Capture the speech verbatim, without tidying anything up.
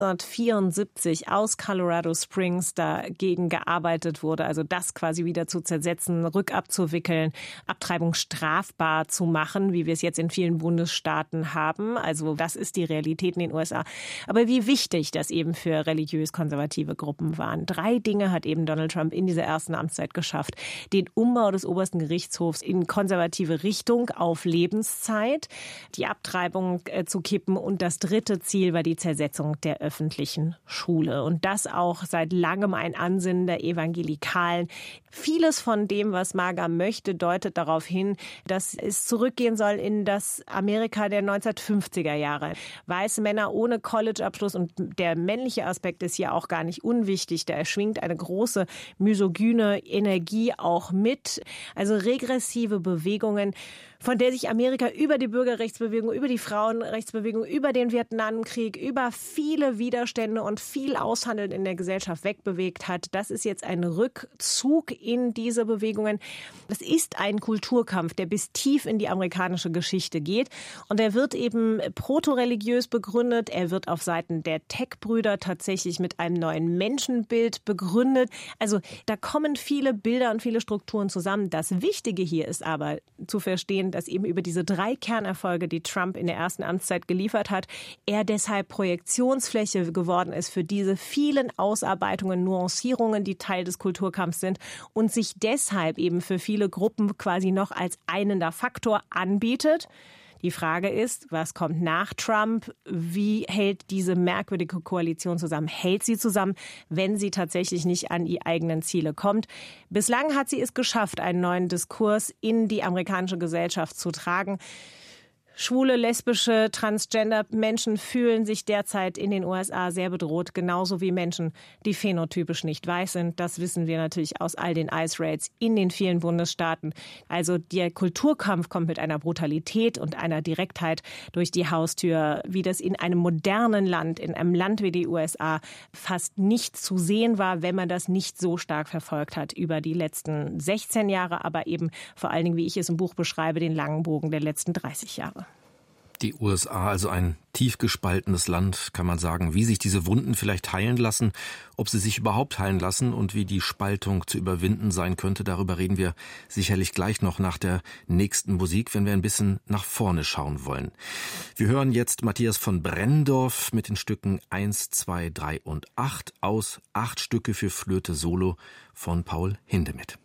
neunzehnhundertvierundsiebzig aus Colorado Springs dagegen gearbeitet wurde, also das quasi wieder zu zersetzen, rückabzuwickeln, Abtreibung strafbar zu machen, wie wir es jetzt in vielen Bundesstaaten haben. Also das ist die Realität in den U S A. Aber wie wichtig das eben für religiös-konservative Gruppen waren. Drei Dinge hat eben Donald Trump in dieser ersten Amtszeit geschafft. Den Umbau des obersten Gerichtshofs in konservative Richtung auf Lebenszeit, die Abtreibung äh, zu kippen und das dritte Ziel war die Zersetzung der öffentlichen Schule. Und das auch seit langem ein Ansinnen der Evangelikalen. Vieles von dem, was MAGA möchte, deutet darauf hin, dass es zurückgehen soll in das Amerika der neunzehnhundertfünfziger Jahre. Weiße Männer ohne College-Abschluss, und der männliche Aspekt ist hier auch gar nicht unwichtig. Da schwingt eine große misogyne Energie auch mit. Also regressive Bewegungen, von der sich Amerika über die Bürgerrechtsbewegung, über die Frauenrechtsbewegung, über den Vietnamkrieg, über viele Widerstände und viel Aushandeln in der Gesellschaft wegbewegt hat. Das ist jetzt ein Rückzug in diese Bewegungen. Das ist ein Kulturkampf, der bis tief in die amerikanische Geschichte geht. Und er wird eben protoreligiös begründet. Er wird auf Seiten der Tech-Brüder tatsächlich mit einem neuen Menschenbild begründet. Also da kommen viele Bilder und viele Strukturen zusammen. Das Wichtige hier ist aber zu verstehen, dass eben über diese drei Kernerfolge, die Trump in der ersten Amtszeit geliefert hat, er deshalb Projektionsfläche geworden ist für diese vielen Ausarbeitungen, Nuancierungen, die Teil des Kulturkampfs sind und sich deshalb eben für viele Gruppen quasi noch als einender Faktor anbietet. Die Frage ist, was kommt nach Trump? Wie hält diese merkwürdige Koalition zusammen? Hält sie zusammen, wenn sie tatsächlich nicht an die eigenen Ziele kommt? Bislang hat sie es geschafft, einen neuen Diskurs in die amerikanische Gesellschaft zu tragen. Schwule, lesbische, transgender Menschen fühlen sich derzeit in den U S A sehr bedroht, genauso wie Menschen, die phänotypisch nicht weiß sind. Das wissen wir natürlich aus all den ICE Raids in den vielen Bundesstaaten. Also der Kulturkampf kommt mit einer Brutalität und einer Direktheit durch die Haustür, wie das in einem modernen Land, in einem Land wie die U S A fast nicht zu sehen war, wenn man das nicht so stark verfolgt hat über die letzten sechzehn Jahre, aber eben vor allen Dingen, wie ich es im Buch beschreibe, den langen Bogen der letzten dreißig Jahre. Die U S A, also ein tief gespaltenes Land, kann man sagen. Wie sich diese Wunden vielleicht heilen lassen, ob sie sich überhaupt heilen lassen und wie die Spaltung zu überwinden sein könnte, darüber reden wir sicherlich gleich noch nach der nächsten Musik, wenn wir ein bisschen nach vorne schauen wollen. Wir hören jetzt Matthias von Brenndorf mit den Stücken eins, zwei, drei und acht aus Acht Stücke für Flöte Solo von Paul Hindemith.